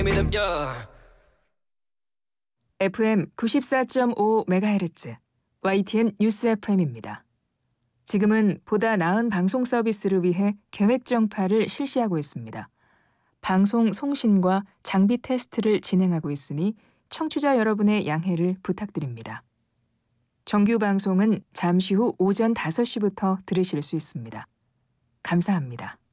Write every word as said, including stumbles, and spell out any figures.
me them, yeah. 에프엠 구십사 점 오 메가헤르츠 와이티엔 뉴스 에프엠입니다. 지금은 보다 나은 방송 서비스를 위해 계획 정파를 실시하고 있습니다. 방송 송신과 장비 테스트를 진행하고 있으니 청취자 여러분의 양해를 부탁드립니다. 정규 방송은 잠시 후 오전 다섯 시부터 들으실 수 있습니다. 감사합니다.